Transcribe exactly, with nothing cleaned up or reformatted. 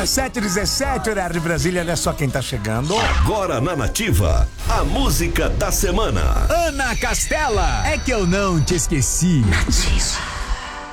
agora, sete e dezessete, horário de Brasília. Olha só quem tá chegando. Agora na Nativa, a música da semana. Ana Castela. É que eu não te esqueci. Nativa.